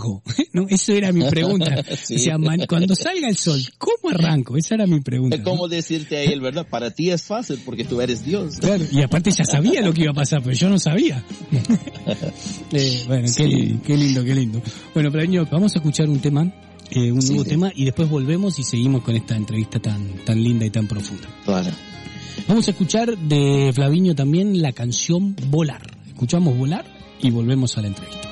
arranco? ¿No? Eso era mi pregunta. Sí. O sea, cuando salga el sol, ¿cómo arranco? Esa era mi pregunta. Es como decirte a él, ¿verdad? Para ti es fácil porque tú eres Dios. Claro, y aparte ya sabía lo que iba a pasar, pero yo no sabía. Bueno, sí. Qué lindo. Bueno, Flaviño, vamos a escuchar un tema, nuevo tema, y después volvemos y seguimos con esta entrevista tan linda y tan profunda. Claro. Vamos a escuchar de Flaviño también la canción Volar. Escuchamos Volar y volvemos a la entrevista.